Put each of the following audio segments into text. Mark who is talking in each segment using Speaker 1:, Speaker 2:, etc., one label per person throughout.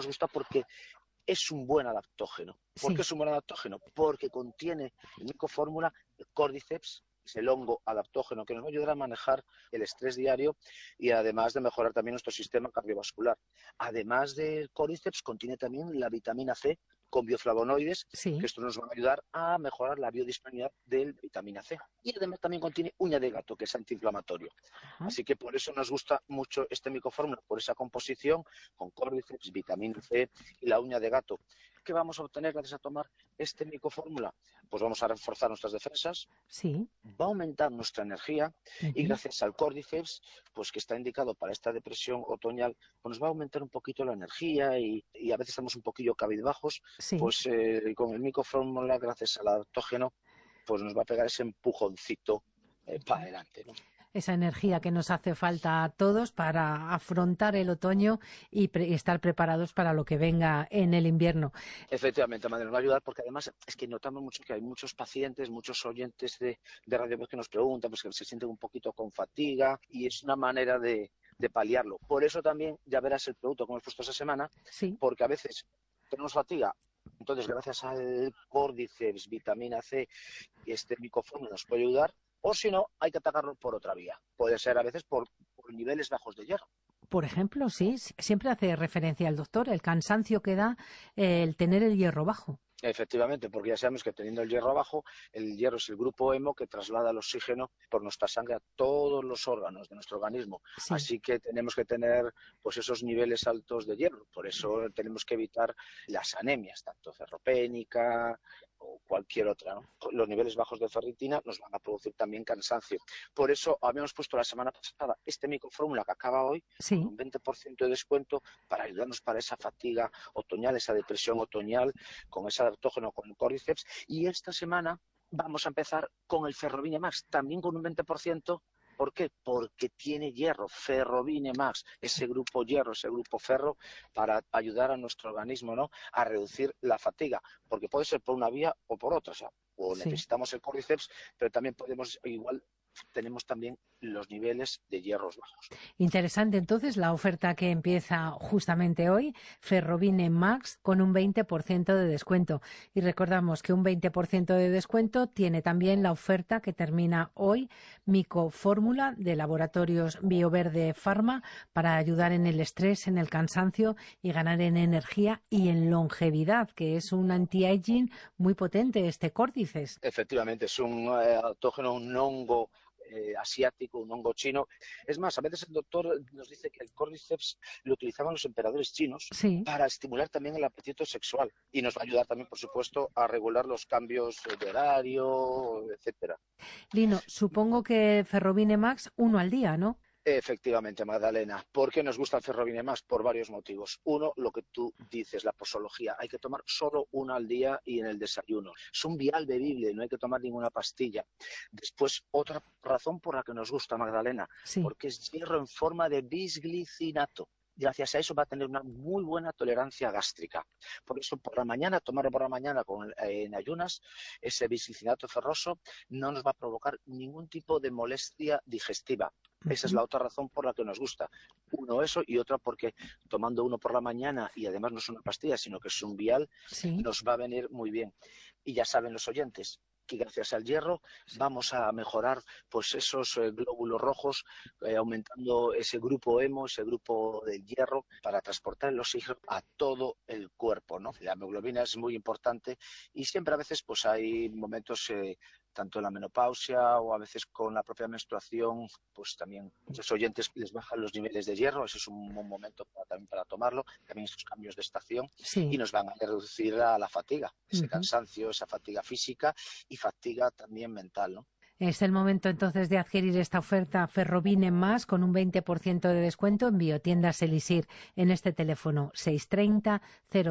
Speaker 1: nos gusta porque es un buen adaptógeno. ¿Por qué
Speaker 2: Sí.
Speaker 1: es un buen adaptógeno? Porque contiene el micofórmula el Cordyceps, es el hongo adaptógeno que nos va a ayudar a manejar el estrés diario y además de mejorar también nuestro sistema cardiovascular. Además del Cordyceps, contiene también la vitamina C con bioflavonoides, que
Speaker 2: Sí.
Speaker 1: esto nos va a ayudar a mejorar la biodisponibilidad de vitamina C. Y además también contiene uña de gato, que es antiinflamatorio.
Speaker 2: Ajá.
Speaker 1: Así que por eso nos gusta mucho este micofórmula, por esa composición, con Cordyceps, vitamina C y la uña de gato. ¿Qué vamos a obtener gracias a tomar este micofórmula? Pues vamos a reforzar nuestras defensas,
Speaker 2: Sí.
Speaker 1: va a aumentar nuestra energía y
Speaker 2: Ujú.
Speaker 1: gracias al Cordyceps, pues que está indicado para esta depresión otoñal, pues nos va a aumentar un poquito la energía y a veces estamos un poquillo cabizbajos,
Speaker 2: Sí.
Speaker 1: pues con el micofórmula, gracias al adaptógeno, pues nos va a pegar ese empujoncito para adelante, ¿no?
Speaker 2: Esa energía que nos hace falta a todos para afrontar el otoño y estar preparados para lo que venga en el invierno.
Speaker 1: Efectivamente, Madre, nos va a ayudar porque además es que notamos mucho que hay muchos pacientes, muchos oyentes de Radio Voz que nos preguntan, pues que se sienten un poquito con fatiga y es una manera de paliarlo. Por eso también ya verás el producto que hemos puesto esta semana,
Speaker 2: Sí.
Speaker 1: porque a veces tenemos fatiga. Entonces, gracias al Cordyceps, vitamina C y este micofórmula nos puede ayudar, o si no, hay que atacarlo por otra vía. Puede ser a veces por niveles bajos de hierro.
Speaker 2: Por ejemplo, sí, siempre hace referencia al doctor, el cansancio que da el tener el hierro bajo.
Speaker 1: Efectivamente, porque ya sabemos que teniendo el hierro abajo, el hierro es el grupo hemo que traslada el oxígeno por nuestra sangre a todos los órganos de nuestro organismo.
Speaker 2: Sí.
Speaker 1: Así que tenemos que tener pues esos niveles altos de hierro. Por eso tenemos que evitar las anemias, tanto ferropénica o cualquier otra, ¿no? Los niveles bajos de ferritina nos van a producir también cansancio. Por eso habíamos puesto la semana pasada este microfórmula que acaba hoy con
Speaker 2: Sí.
Speaker 1: un 20% de descuento para ayudarnos para esa fatiga otoñal, esa depresión otoñal con ese adaptógeno, con el Cordyceps, y esta semana vamos a empezar con el Ferrovine Max, también con un 20%. ¿Por qué? Porque tiene hierro, Ferrovine Max,
Speaker 2: Sí.
Speaker 1: ese grupo hierro, ese grupo ferro, para ayudar a nuestro organismo, ¿no?, a reducir la fatiga, porque puede ser por una vía o por otra, o sea, o
Speaker 2: Sí.
Speaker 1: necesitamos el Cordyceps, pero también podemos, igual, tenemos también los niveles de hierros bajos.
Speaker 2: Interesante entonces la oferta que empieza justamente hoy, Ferrovine Max, con un 20% de descuento. Y recordamos que un 20% de descuento tiene también la oferta que termina hoy, Micofórmula de Laboratorios Bioverde Pharma, para ayudar en el estrés, en el cansancio y ganar en energía y en longevidad, que es un anti-aging muy potente este Córdices.
Speaker 1: Efectivamente, es un autógeno, un hongo asiático, un hongo chino. Es más, a veces el doctor nos dice que el Cordyceps lo utilizaban los emperadores chinos
Speaker 2: Sí.
Speaker 1: para estimular también el apetito sexual y nos va a ayudar también, por supuesto, a regular los cambios de horario, etcétera.
Speaker 2: Lino, supongo que Ferrovine Max, uno al día, ¿no?
Speaker 1: Efectivamente, Magdalena. ¿Por qué nos gusta el Ferrovine Más? Por varios motivos. Uno, lo que tú dices, la posología. Hay que tomar solo una al día y en el desayuno. Es un vial bebible, no hay que tomar ninguna pastilla. Después, otra razón por la que nos gusta, Magdalena,
Speaker 2: Sí.
Speaker 1: porque es hierro en forma de bisglicinato. Gracias a eso va a tener una muy buena tolerancia gástrica. Por eso, por la mañana, tomarlo por la mañana en ayunas, ese bisglicinato ferroso no nos va a provocar ningún tipo de molestia digestiva. Esa es
Speaker 2: Ujú.
Speaker 1: la otra razón por la que nos gusta. Uno, eso, y otra porque tomando uno por la mañana, y además no es una pastilla, sino que es un vial,
Speaker 2: Sí.
Speaker 1: nos va a venir muy bien. Y ya saben los oyentes que gracias al hierro
Speaker 2: Sí.
Speaker 1: vamos a mejorar pues esos glóbulos rojos, aumentando ese grupo hemo, ese grupo del hierro, para transportar el oxígeno a todo el cuerpo, ¿no? La hemoglobina es muy importante y siempre a veces pues hay momentos tanto en la menopausia o a veces con la propia menstruación, pues también muchos oyentes les bajan los niveles de hierro, ese es un buen momento también para tomarlo, también esos cambios de estación, y
Speaker 2: Sí.
Speaker 1: nos van a reducir a la fatiga, ese
Speaker 2: Ujú.
Speaker 1: cansancio, esa fatiga física y fatiga también mental, ¿no?
Speaker 2: Es el momento entonces de adquirir esta oferta Ferrovine Más con un 20% de descuento en Biotiendas Elisir en este teléfono 630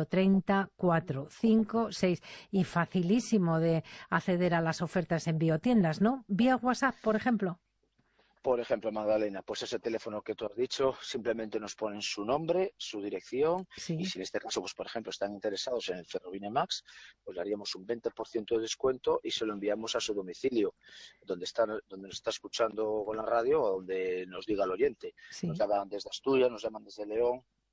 Speaker 2: 030 456 y facilísimo de acceder a las ofertas en Biotiendas, ¿no? Vía WhatsApp, por ejemplo.
Speaker 1: Por ejemplo, Magdalena, pues ese teléfono que tú has dicho, simplemente nos ponen su nombre, su dirección, y
Speaker 2: Sí.
Speaker 1: si en este caso, pues por ejemplo, están interesados en el Ferrovine Max, pues le haríamos un 20% de descuento y se lo enviamos a su domicilio, donde nos está escuchando con la radio o donde nos diga el oyente. Nos
Speaker 2: Sí.
Speaker 1: llaman desde Asturias, nos llaman desde León.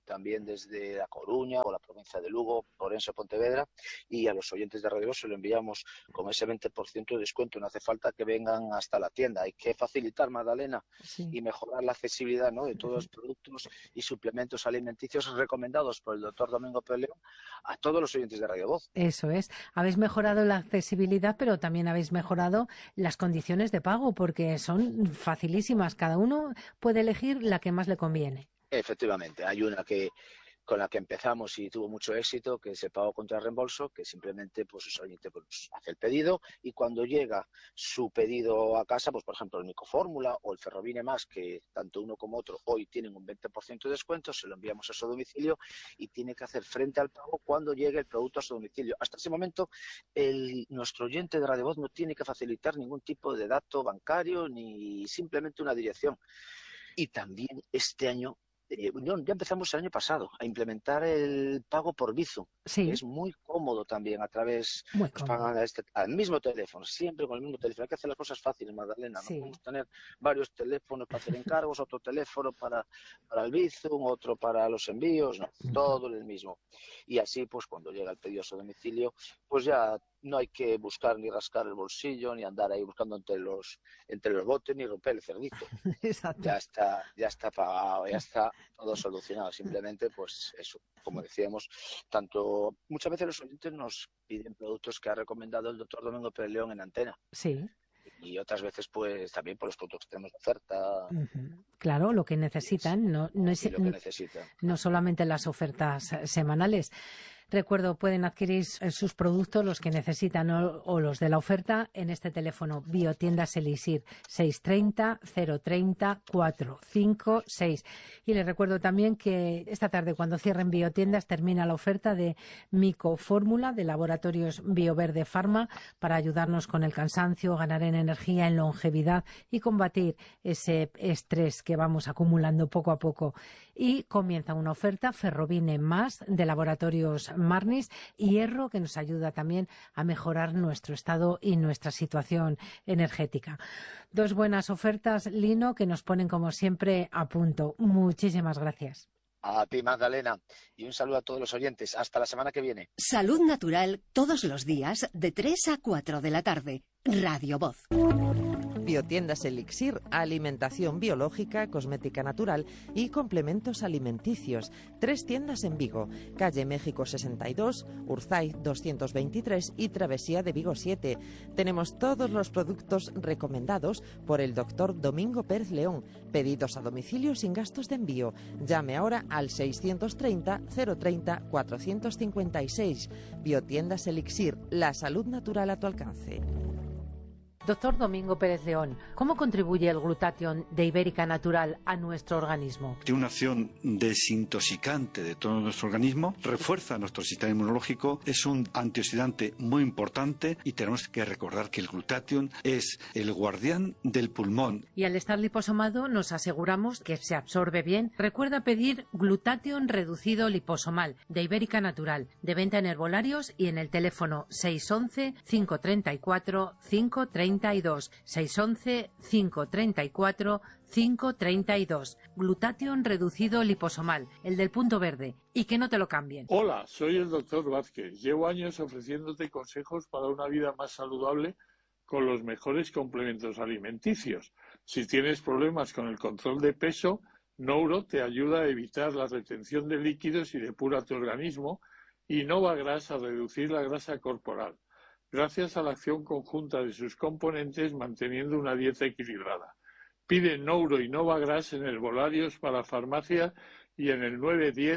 Speaker 1: también desde La Coruña o la provincia de Lugo, Orense, Pontevedra, y a los oyentes de Radio Voz se lo enviamos con ese 20% de descuento. No hace falta que vengan hasta la tienda, hay que facilitar, Magdalena,
Speaker 2: Sí.
Speaker 1: y mejorar la accesibilidad, ¿no?, de todos los productos y suplementos alimenticios recomendados por el doctor Domingo Pérez León a todos los oyentes de Radio Voz.
Speaker 2: Eso es. Habéis mejorado la accesibilidad, pero también habéis mejorado las condiciones de pago, porque son facilísimas. Cada uno puede elegir la que más le conviene.
Speaker 1: Efectivamente, hay una con la que empezamos y tuvo mucho éxito, que es el pago contra reembolso, que simplemente pues el oyente pues, hace el pedido y cuando llega su pedido a casa, pues por ejemplo el Micofórmula o el Ferrovine Más, que tanto uno como otro hoy tienen un 20% de descuento, se lo enviamos a su domicilio y tiene que hacer frente al pago cuando llegue el producto a su domicilio. Hasta ese momento nuestro oyente de Radio Voz no tiene que facilitar ningún tipo de dato bancario ni simplemente una dirección. Y también este año, ya empezamos el año pasado a implementar el pago por Bizum, que
Speaker 2: Sí,
Speaker 1: es muy cómodo también a través,
Speaker 2: muy
Speaker 1: nos
Speaker 2: cómodo.
Speaker 1: pagan al mismo teléfono, siempre con el mismo teléfono. Hay que hacer las cosas fáciles, Magdalena, no
Speaker 2: Sí.
Speaker 1: podemos tener varios teléfonos para hacer encargos, otro teléfono para el Bizum, otro para los envíos, no, todo el mismo. Y así, pues cuando llega el pedido a su domicilio, pues ya no hay que buscar ni rascar el bolsillo, ni andar ahí buscando entre los botes, ni romper el cerdito.
Speaker 2: Exacto.
Speaker 1: Ya está pagado, ya está todo solucionado. Simplemente, pues eso, como decíamos, tanto muchas veces los oyentes nos piden productos que ha recomendado el doctor Domingo Pérez León en antena.
Speaker 2: Sí.
Speaker 1: Y otras veces, pues también por los productos que tenemos de oferta
Speaker 2: Claro, lo que necesitan,
Speaker 1: y lo que necesitan.
Speaker 2: no solamente las ofertas semanales. Recuerdo, pueden adquirir sus productos, los que necesitan o los de la oferta, en este teléfono Biotiendas Elixir 630 030 456. Y les recuerdo también que esta tarde, cuando cierren Biotiendas, termina la oferta de Micofórmula de Laboratorios Bioverde Pharma para ayudarnos con el cansancio, ganar en energía, en longevidad y combatir ese estrés que vamos acumulando poco a poco. Y comienza una oferta Ferrovine Más de Laboratorios Marnis y Hierro, que nos ayuda también a mejorar nuestro estado y nuestra situación energética. Dos buenas ofertas, Lino, que nos ponen como siempre a punto. Muchísimas gracias.
Speaker 1: A ti, Magdalena, y un saludo a todos los oyentes. Hasta la semana que viene.
Speaker 3: Salud Natural todos los días de 3 a 4 de la tarde. Radio Voz.
Speaker 4: Biotiendas Elixir, alimentación biológica, cosmética natural y complementos alimenticios. 3 tiendas en Vigo, calle México 62, Urzaiz 223 y Travesía de Vigo 7. Tenemos todos los productos recomendados por el doctor Domingo Pérez León. Pedidos a domicilio sin gastos de envío. Llame ahora al 630 030 456. Biotiendas Elixir, la salud natural a tu alcance.
Speaker 2: Doctor Domingo Pérez León, ¿cómo contribuye el glutatión de Ibérica Natural a nuestro organismo?
Speaker 5: Tiene una acción desintoxicante de todo nuestro organismo, refuerza nuestro sistema inmunológico, es un antioxidante muy importante y tenemos que recordar que el glutatión es el guardián del pulmón.
Speaker 2: Y al estar liposomado nos aseguramos que se absorbe bien. Recuerda pedir glutatión reducido liposomal de Ibérica Natural, de venta en herbolarios y en el teléfono 611 534 532. 611 534 532. Glutatión reducido liposomal, el del punto verde. Y que no te lo cambien.
Speaker 6: Hola, soy el doctor Vázquez. Llevo años ofreciéndote consejos para una vida más saludable con los mejores complementos alimenticios. Si tienes problemas con el control de peso, Nouro te ayuda a evitar la retención de líquidos y depura tu organismo, y Novagras a reducir la grasa corporal, gracias a la acción conjunta de sus componentes manteniendo una dieta equilibrada. Pide Nouro y Novagras en herbolarios para farmacia y en el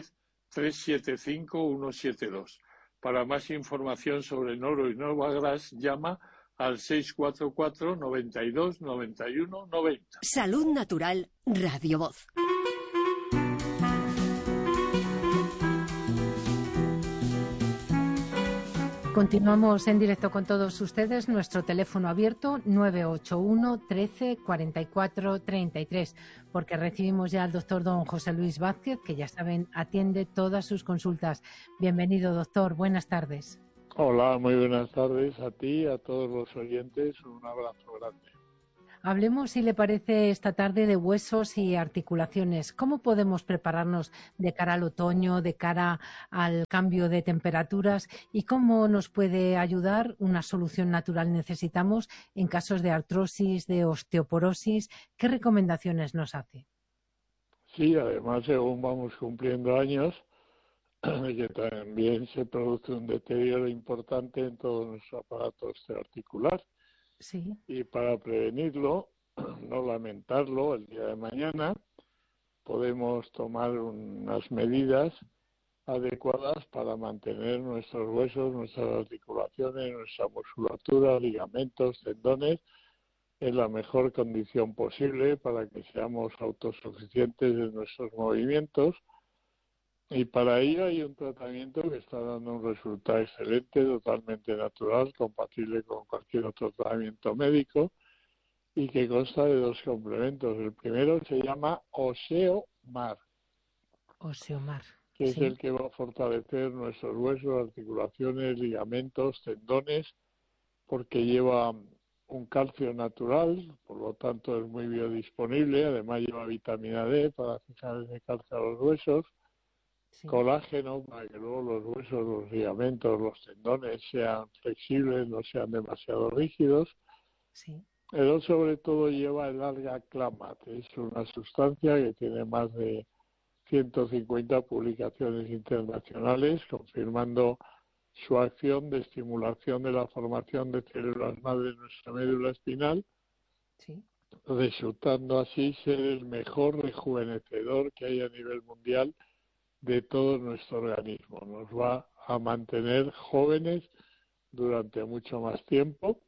Speaker 6: 910-375-172. Para más información sobre Nouro y Novagras, llama al 644 92 91 90.
Speaker 3: Salud Natural, Radio Voz.
Speaker 2: Continuamos en directo con todos ustedes. Nuestro teléfono abierto 981 13 44 33, porque recibimos ya al doctor don José Luis Vázquez, que ya saben, atiende todas sus consultas. Bienvenido, doctor. Buenas tardes.
Speaker 6: Hola, muy buenas tardes a ti y a todos los oyentes. Un abrazo grande.
Speaker 2: Hablemos, si le parece, esta tarde de huesos y articulaciones. ¿Cómo podemos prepararnos de cara al otoño, de cara al cambio de temperaturas y cómo nos puede ayudar? Una solución natural necesitamos en casos de artrosis, de osteoporosis. ¿Qué recomendaciones nos hace?
Speaker 6: Sí, además, según vamos cumpliendo años, que también se produce un deterioro importante en todo nuestro aparato osteoarticular.
Speaker 2: Sí,
Speaker 6: Y para prevenirlo, no lamentarlo, el día de mañana podemos tomar unas medidas adecuadas para mantener nuestros huesos, nuestras articulaciones, nuestra musculatura, ligamentos, tendones en la mejor condición posible para que seamos autosuficientes en nuestros movimientos. Y para ello hay un tratamiento que está dando un resultado excelente, totalmente natural, compatible con cualquier otro tratamiento médico y que consta de 2 complementos. El primero se llama Oseomar,
Speaker 2: Osteomar.
Speaker 6: que es
Speaker 2: Sí,
Speaker 6: el que va a fortalecer nuestros huesos, articulaciones, ligamentos, tendones, porque lleva un calcio natural, por lo tanto es muy biodisponible, además lleva vitamina D para fijar ese calcio a los huesos,
Speaker 2: sí,
Speaker 6: colágeno para que luego los huesos, los ligamentos, los tendones sean flexibles, no sean demasiado rígidos.
Speaker 2: sí,
Speaker 6: Pero sobre todo lleva el alga clamat, es una sustancia que tiene más de 150 publicaciones internacionales confirmando su acción de estimulación de la formación de células madre en nuestra médula espinal,
Speaker 2: sí.
Speaker 6: resultando así ser el mejor rejuvenecedor que hay a nivel mundial de todo nuestro organismo. Nos va a mantener jóvenes durante mucho más tiempo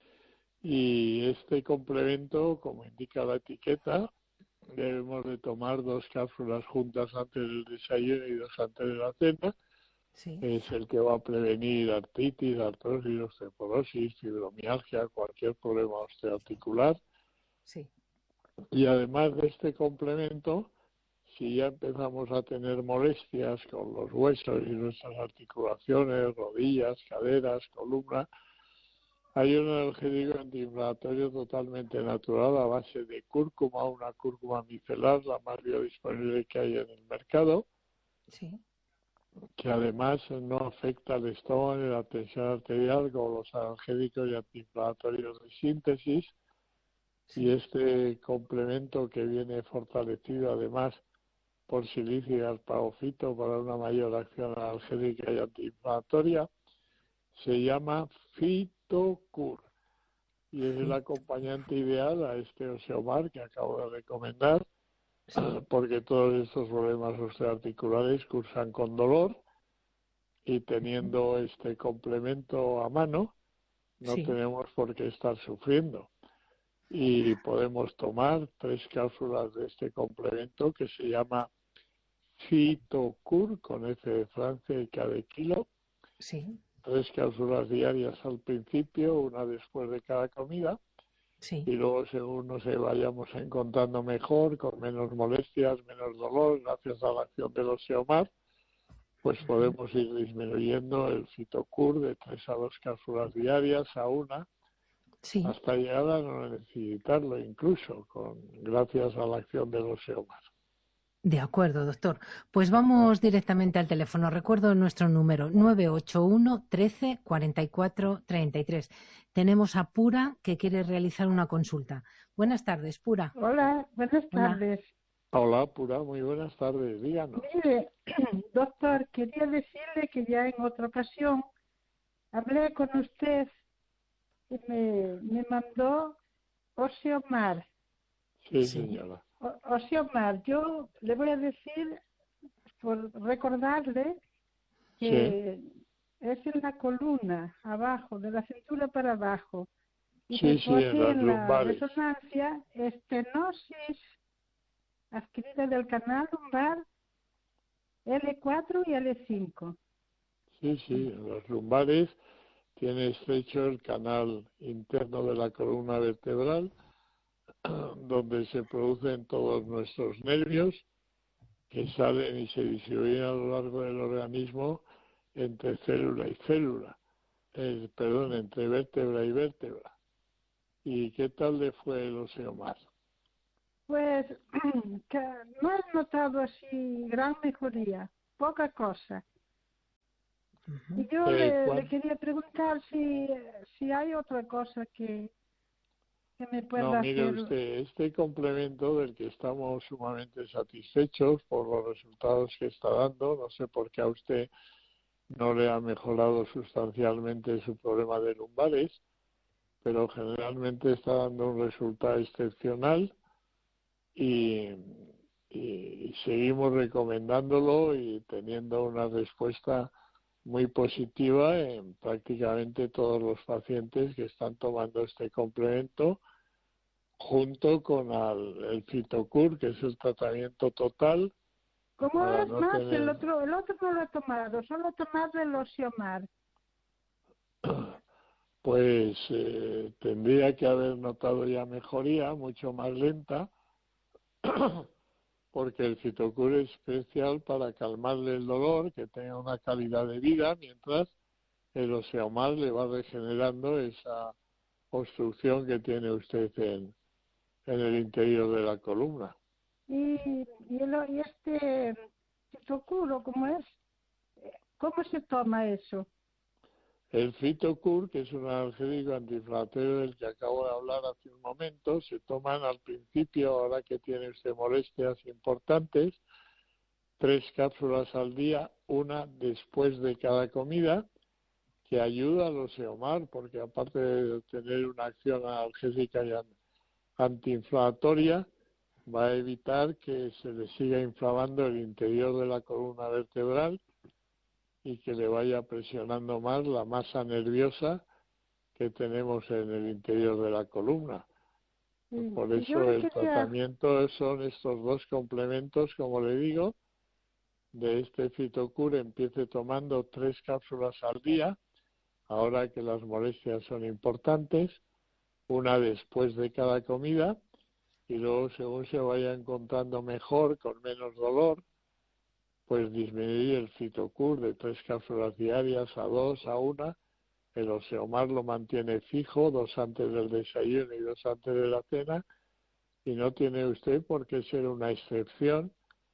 Speaker 6: y este complemento, como indica la etiqueta, debemos de tomar 2 cápsulas juntas antes del desayuno y 2 antes de la cena.
Speaker 2: Sí,
Speaker 6: Es el que va a prevenir artritis, artrosis, osteoporosis, fibromialgia, cualquier problema osteoarticular.
Speaker 2: sí,
Speaker 6: Y además de este complemento, si ya empezamos a tener molestias con los huesos y nuestras articulaciones, rodillas, caderas, columna, hay un analgésico antiinflamatorio totalmente natural a base de cúrcuma, una cúrcuma micelar, la más biodisponible que hay en el mercado,
Speaker 2: sí,
Speaker 6: que además no afecta al estómago ni la tensión arterial como los analgésicos y antiinflamatorios de síntesis. Y
Speaker 2: sí,
Speaker 6: este complemento que viene fortalecido además por silicio y alpagofito para una mayor acción analgésica y antiinflamatoria, se llama Fitocur y es el
Speaker 2: sí,
Speaker 6: acompañante ideal a este Oseomar que acabo de recomendar,
Speaker 2: sí,
Speaker 6: porque todos estos problemas osteoarticulares cursan con dolor y teniendo este complemento a mano no
Speaker 2: sí,
Speaker 6: tenemos por qué estar sufriendo. Y podemos tomar 3 cápsulas de este complemento que se llama Fitocur con F de Francia y K de kilo,
Speaker 2: sí,
Speaker 6: 3 cápsulas diarias al principio, una después de cada comida,
Speaker 2: sí.
Speaker 6: y luego según nos vayamos encontrando mejor, con menos molestias, menos dolor, gracias a la acción del Oseomar, pues podemos ir disminuyendo el Fitocur de 3 a 2 cápsulas diarias a una,
Speaker 2: Sí,
Speaker 6: hasta llegar a no necesitarlo incluso, gracias a la acción del Oseomar.
Speaker 2: de acuerdo, doctor. Pues vamos directamente al teléfono. Recuerdo nuestro número 981 13 44 33. Tenemos a Pura que quiere realizar una consulta. Buenas tardes, Pura.
Speaker 7: Hola, buenas
Speaker 2: Hola.
Speaker 7: tardes.
Speaker 6: Hola, Pura, muy buenas tardes, díganos.
Speaker 7: Mire, doctor, quería decirle que ya en otra ocasión hablé con usted y me mandó Oseomar.
Speaker 6: Sí,
Speaker 2: Sí,
Speaker 6: señora.
Speaker 7: Oseomar, yo le voy a decir, por recordarle,
Speaker 6: Sí,
Speaker 7: que es en la columna, abajo, de la cintura para abajo, y que
Speaker 6: sí, en
Speaker 7: pone
Speaker 6: las
Speaker 7: en la
Speaker 6: lumbares.
Speaker 7: resonancia estenosis adquirida del canal lumbar L4 y L5.
Speaker 6: Sí, en las lumbares tiene estrecho el canal interno de la columna vertebral, donde se producen todos nuestros nervios que salen y se distribuyen a lo largo del organismo entre célula y célula, entre vértebra y vértebra. ¿Y qué tal le fue el Osteomar?
Speaker 7: Pues que no he notado así gran mejoría, poca cosa. Y yo le quería preguntar si hay otra cosa que me pueda
Speaker 6: No, mire
Speaker 7: hacer.
Speaker 6: usted, este complemento del que estamos sumamente satisfechos por los resultados que está dando, no sé por qué a usted no le ha mejorado sustancialmente su problema de lumbares, pero generalmente está dando un resultado excepcional y seguimos recomendándolo y teniendo una respuesta muy positiva en prácticamente todos los pacientes que están tomando este complemento junto con el Fitocur, que es el tratamiento total.
Speaker 7: ¿Cómo es no más? El otro no lo he tomado, solo he tomado el Osteomar.
Speaker 6: Pues tendría que haber notado ya mejoría, mucho más lenta, porque el Fitocur es especial para calmarle el dolor, que tenga una calidad de vida, mientras el Osteomar le va regenerando esa obstrucción que tiene usted en el interior de la columna.
Speaker 7: Y este Fitocur, ¿cómo es? ¿Cómo se toma eso?
Speaker 6: El Fitocur, que es un analgésico antiinflamatorio del que acabo de hablar hace un momento, se toman al principio, ahora que tiene usted molestias importantes, 3 cápsulas al día, una después de cada comida, que ayuda al Osteomar, porque aparte de tener una acción analgésica y antiinflamatoria, va a evitar que se le siga inflamando el interior de la columna vertebral y que le vaya presionando más la masa nerviosa que tenemos en el interior de la columna. Por eso el tratamiento son estos 2 complementos, como le digo, de este Fitocur. Empiece tomando 3 cápsulas al día, ahora que las molestias son importantes, una después de cada comida, y luego según se vaya encontrando mejor, con menos dolor, pues disminuir el Fitocur de 3 cápsulas diarias a 2, a 1. El Osteomar lo mantiene fijo, 2 antes del desayuno y 2 antes de la cena, y no tiene usted por qué ser una excepción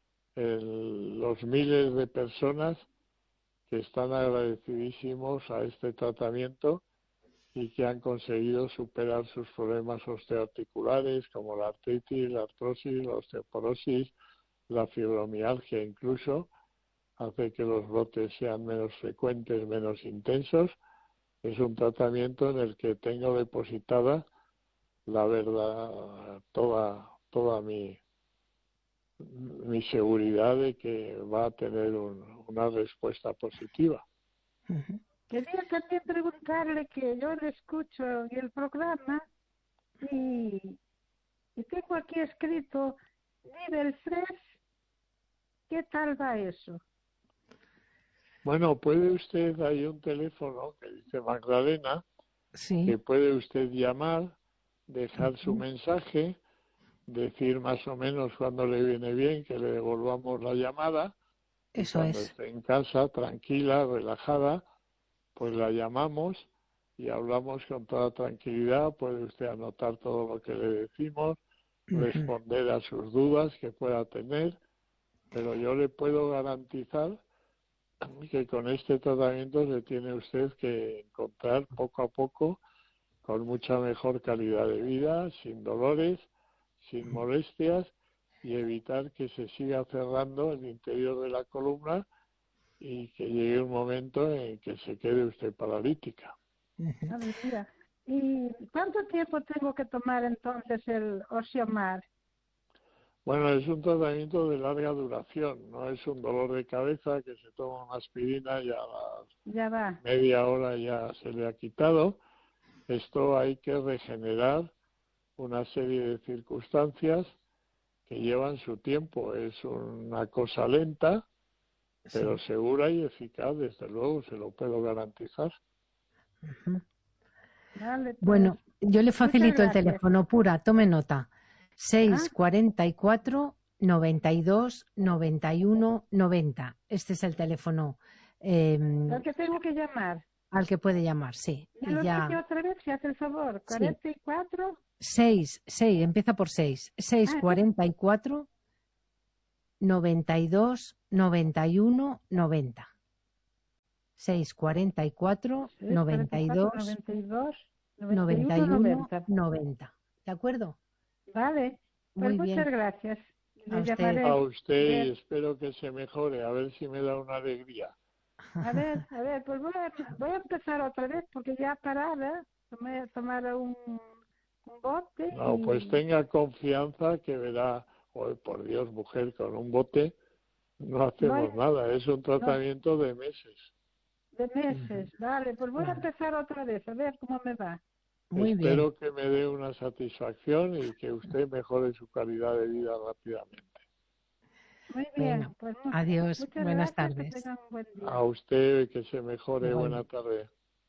Speaker 6: en los miles de personas que están agradecidísimos a este tratamiento y que han conseguido superar sus problemas osteoarticulares como la artritis, la artrosis, la osteoporosis, la fibromialgia incluso, hace que los brotes sean menos frecuentes, menos intensos. Es un tratamiento en el que tengo depositada la verdad, toda mi seguridad de que va a tener una respuesta positiva.
Speaker 7: Quería también preguntarle, que yo le escucho en el programa y tengo aquí escrito nivel 3. ¿Qué tal va eso?
Speaker 6: Bueno, puede usted, hay un teléfono que dice Magdalena,
Speaker 2: sí,
Speaker 6: que puede usted llamar, dejar su mensaje, decir más o menos cuando le viene bien que le devolvamos la llamada.
Speaker 2: Eso
Speaker 6: y cuando
Speaker 2: es.
Speaker 6: esté en casa, tranquila, relajada, pues la llamamos y hablamos con toda tranquilidad. Puede usted anotar todo lo que le decimos, responder a sus dudas que pueda tener, pero yo le puedo garantizar que con este tratamiento se tiene usted que encontrar poco a poco con mucha mejor calidad de vida, sin dolores, sin molestias, y evitar que se siga cerrando el interior de la columna y que llegue un momento en que se quede usted paralítica.
Speaker 7: ¿Y cuánto tiempo tengo que tomar entonces el Osteomar?
Speaker 6: Bueno, es un tratamiento de larga duración, no es un dolor de cabeza que se toma una aspirina y a la media hora ya se le ha quitado. Esto hay que regenerar una serie de circunstancias que llevan su tiempo. Es una cosa lenta, pero segura y eficaz, desde luego, se lo puedo garantizar.
Speaker 7: Vale, pues,
Speaker 2: bueno, yo le facilito el teléfono, Pura, tome nota. 644 92 91 90. Este es el teléfono.
Speaker 7: ¿El que tengo que llamar?
Speaker 2: Al que puede llamar, sí.
Speaker 7: Y lo
Speaker 2: ya.
Speaker 7: dice otra vez, si hace el favor. 44.
Speaker 2: 6, empieza por 6. 644 92 91 90. 644 92 91 90. ¿De acuerdo?
Speaker 7: Vale. Pues
Speaker 2: Muy bien.
Speaker 7: muchas gracias.
Speaker 6: A usted, y espero que se mejore, a ver si me da una alegría.
Speaker 7: A ver, pues voy a empezar otra vez porque ya parada, tomar un bote.
Speaker 6: No, pues tenga confianza que verá, por Dios, mujer, con un bote no hacemos nada, es un tratamiento de meses.
Speaker 7: De meses, vale, pues voy a empezar otra vez, a ver cómo me va.
Speaker 2: Muy
Speaker 6: Espero que me dé una satisfacción y que usted mejore su calidad de vida rápidamente.
Speaker 7: Muy bien,
Speaker 2: bueno,
Speaker 7: pues
Speaker 2: adiós, buenas tardes.
Speaker 6: A usted que se mejore, buena tarde.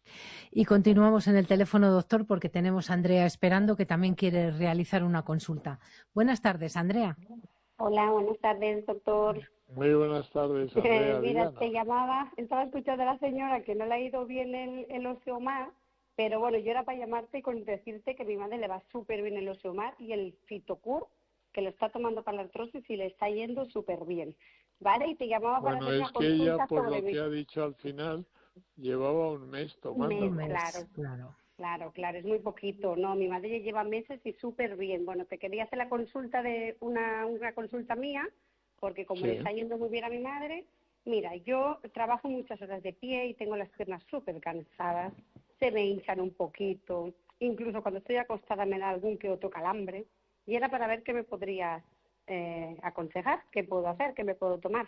Speaker 2: Y continuamos en el teléfono, doctor, porque tenemos a Andrea esperando, que también quiere realizar una consulta. Buenas tardes, Andrea.
Speaker 8: Hola, buenas tardes, doctor.
Speaker 6: Muy buenas tardes, Andrea.
Speaker 8: Mira, te llamaba, estaba escuchando a la señora que no le ha ido bien el osteomar, pero bueno, yo era para llamarte y decirte que a mi madre le va súper bien el osteomar y el Fitocur, que lo está tomando para la artrosis y le está yendo súper bien, ¿vale? Y te llamaba para hacer una consulta.
Speaker 6: Bueno, es que ella, por lo que ha dicho al final, llevaba un mes tomando.
Speaker 8: Un mes, claro, es muy poquito. No, mi madre ya lleva meses y súper bien. Bueno, te quería hacer la consulta de una consulta mía, porque como le está yendo muy bien a mi madre, mira, yo trabajo muchas horas de pie y tengo las piernas súper cansadas, se me hinchan un poquito, incluso cuando estoy acostada me da algún que otro calambre, y era para ver qué me podrías aconsejar, qué puedo hacer, qué me puedo tomar.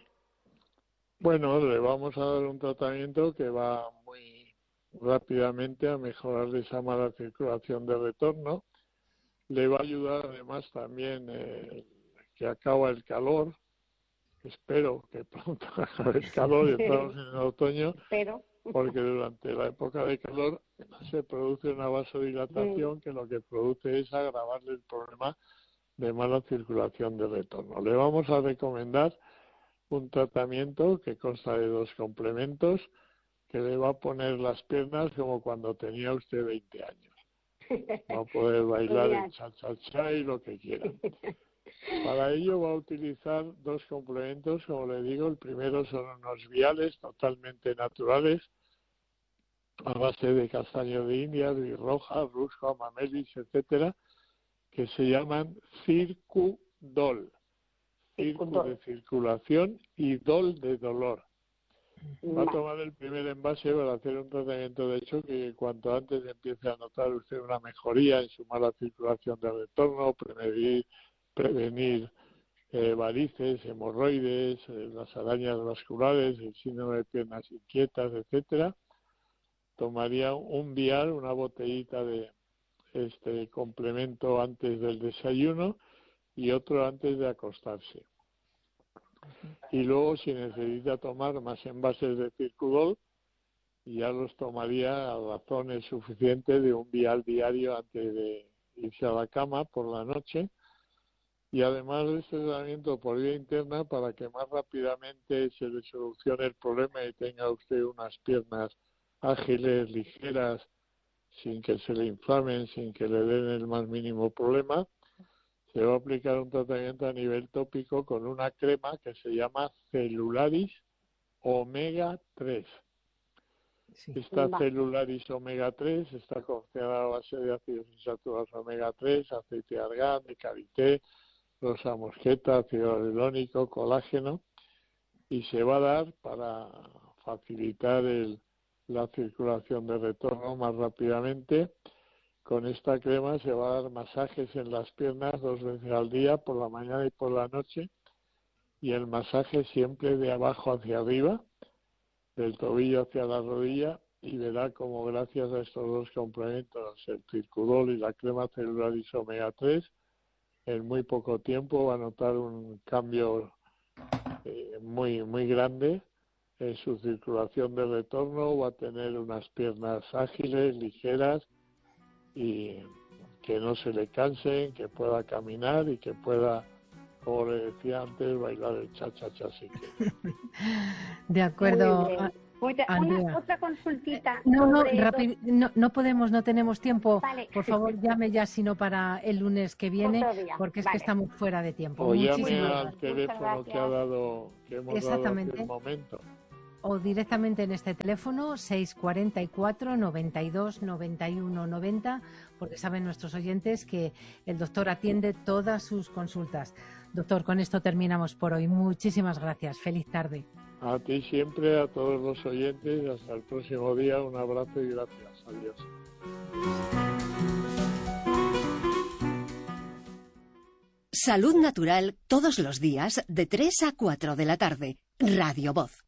Speaker 6: Bueno, le vamos a dar un tratamiento que va muy rápidamente a mejorar esa mala circulación de retorno. Le va a ayudar además también que acaba el calor. Espero que pronto acabe el calor y estamos en el otoño, porque durante la época de calor se produce una vasodilatación que lo que produce es agravarle el problema de mala circulación de retorno. Le vamos a recomendar un tratamiento que consta de 2 complementos que le va a poner las piernas como cuando tenía usted 20 años. Va a poder bailar el cha-cha-cha y lo que quiera. Para ello va a utilizar 2 complementos, como le digo. El primero son unos viales totalmente naturales a base de castaño de India, roja, rusco, mamelis, etcétera, que se llaman Circudol. Circo de circulación y dol de dolor. Va a tomar el primer envase para hacer un tratamiento, de hecho, que cuanto antes empiece a notar usted una mejoría en su mala circulación de retorno, prevenir varices, hemorroides, las arañas vasculares, el síndrome de piernas inquietas, etcétera. Tomaría un vial, una botellita de este complemento antes del desayuno y otro antes de acostarse. Y luego, si necesita tomar más envases de Circudol, ya los tomaría a razones suficientes de un vial diario antes de irse a la cama por la noche. Y además de este tratamiento por vía interna, para que más rápidamente se le solucione el problema y tenga usted unas piernas ágiles, ligeras, sin que se le inflamen, sin que le den el más mínimo problema, se va a aplicar un tratamiento a nivel tópico con una crema que se llama Celularis Omega 3. Esta Celularis Omega 3 está concentrada a base de ácidos insaturados Omega 3, aceite de argán, de karité, rosa mosqueta, ácido hialurónico, colágeno, y se va a dar para facilitar la circulación de retorno más rápidamente. Con esta crema se va a dar masajes en las piernas 2 veces al día, por la mañana y por la noche, y el masaje siempre de abajo hacia arriba, del tobillo hacia la rodilla, y verá como gracias a estos 2 complementos, el Circudol y la crema Celularis Omega 3, en muy poco tiempo va a notar un cambio muy grande en su circulación de retorno, va a tener unas piernas ágiles, ligeras, y que no se le cansen, que pueda caminar y que pueda, como le decía antes, bailar el cha-cha-cha si quiere.
Speaker 2: De acuerdo.
Speaker 8: Otra consultita.
Speaker 2: No podemos, no tenemos tiempo. Vale. Por favor, llame ya, sino para el lunes que viene, porque es que estamos fuera de tiempo.
Speaker 6: O llame al teléfono que hemos dado hace un momento.
Speaker 2: O directamente en este teléfono 644 92 91 90, porque saben nuestros oyentes que el doctor atiende todas sus consultas. Doctor, con esto terminamos por hoy. Muchísimas gracias. Feliz tarde.
Speaker 6: A ti siempre, a todos los oyentes. Hasta el próximo día. Un abrazo y gracias. Adiós.
Speaker 3: Salud Natural todos los días de 3 a 4 de la tarde. Radio Voz.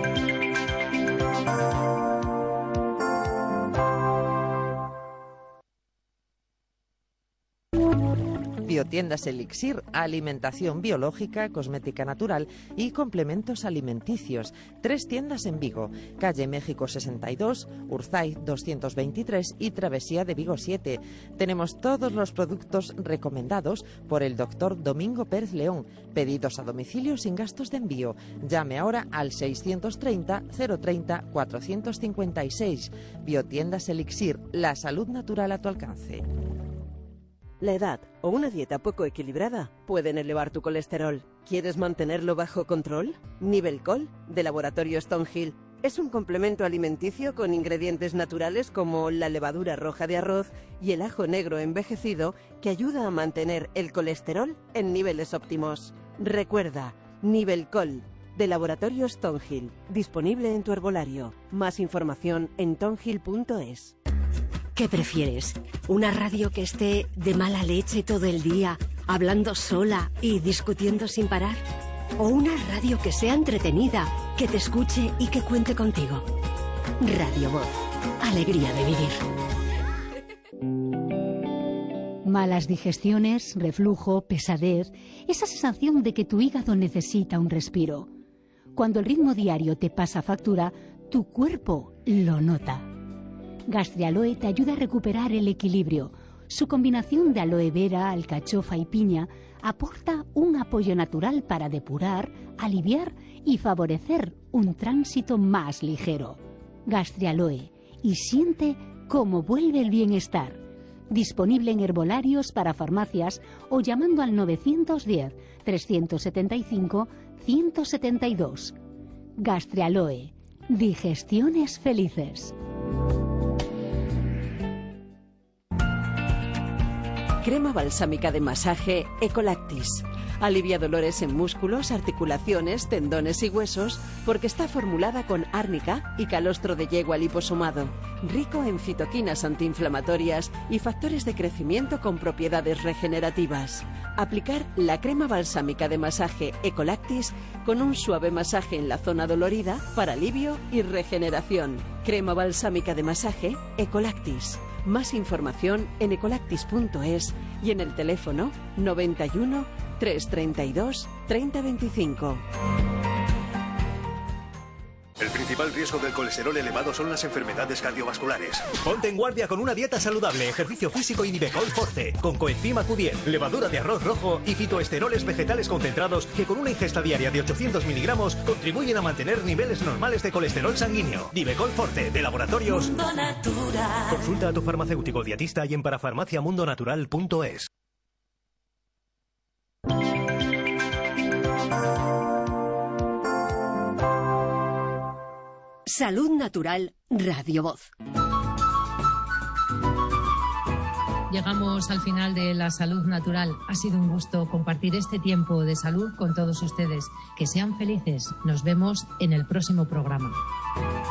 Speaker 4: Biotiendas Elixir, alimentación biológica, cosmética natural y complementos alimenticios. 3 tiendas en Vigo, calle México 62, Urzaiz 223 y Travesía de Vigo 7. Tenemos todos los productos recomendados por el doctor Domingo Pérez León. Pedidos a domicilio sin gastos de envío. Llame ahora al 630 030 456. Biotiendas Elixir, la salud natural a tu alcance.
Speaker 9: La edad o una dieta poco equilibrada pueden elevar tu colesterol. ¿Quieres mantenerlo bajo control? Nivelcol, de Laboratorio Stonehill, es un complemento alimenticio con ingredientes naturales como la levadura roja de arroz y el ajo negro envejecido que ayuda a mantener el colesterol en niveles óptimos. Recuerda, Nivelcol, de Laboratorio Stonehill, disponible en tu herbolario. Más información en tonhill.es.
Speaker 3: ¿Qué prefieres? ¿Una radio que esté de mala leche todo el día, hablando sola y discutiendo sin parar? ¿O una radio que sea entretenida, que te escuche y que cuente contigo? Radio Voz. Alegría de vivir.
Speaker 10: Malas digestiones, reflujo, pesadez, esa sensación de que tu hígado necesita un respiro. Cuando el ritmo diario te pasa factura, tu cuerpo lo nota. Gastrialoe te ayuda a recuperar el equilibrio. Su combinación de aloe vera, alcachofa y piña aporta un apoyo natural para depurar, aliviar y favorecer un tránsito más ligero. Gastrialoe, y siente cómo vuelve el bienestar. Disponible en herbolarios para farmacias o llamando al 910 375 172. Gastrialoe, digestiones felices.
Speaker 9: Crema balsámica de masaje Ecolactis. Alivia dolores en músculos, articulaciones, tendones y huesos porque está formulada con árnica y calostro de yegua liposomado, rico en citoquinas antiinflamatorias y factores de crecimiento con propiedades regenerativas. Aplicar la crema balsámica de masaje Ecolactis con un suave masaje en la zona dolorida para alivio y regeneración. Crema balsámica de masaje Ecolactis. Más información en ecolactis.es y en el teléfono 91 332 3025.
Speaker 11: El principal riesgo del colesterol elevado son las enfermedades cardiovasculares.
Speaker 12: Ponte en guardia con una dieta saludable, ejercicio físico y Nivecol Forte, con coenzima Q10, levadura de arroz rojo y fitoesteroles vegetales concentrados que con una ingesta diaria de 800 miligramos contribuyen a mantener niveles normales de colesterol sanguíneo. Nivecol Forte, de Laboratorios Mundo Natural. Consulta a tu farmacéutico dietista y en parafarmaciamundonatural.es.
Speaker 3: Salud Natural, Radio Voz.
Speaker 13: Llegamos al final de la salud natural. Ha sido un gusto compartir este tiempo de salud con todos ustedes. Que sean felices. Nos vemos en el próximo programa.